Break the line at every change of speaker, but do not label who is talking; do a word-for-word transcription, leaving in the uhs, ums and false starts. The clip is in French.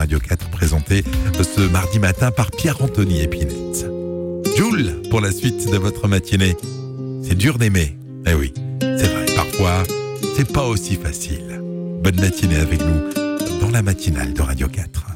Radio quatre, présenté ce mardi matin par Pierre-Anthony Épinette. Jules, pour la suite de votre matinée. C'est dur d'aimer. Eh oui, c'est vrai, parfois, c'est pas aussi facile. Bonne matinée avec nous dans la matinale de Radio quatre.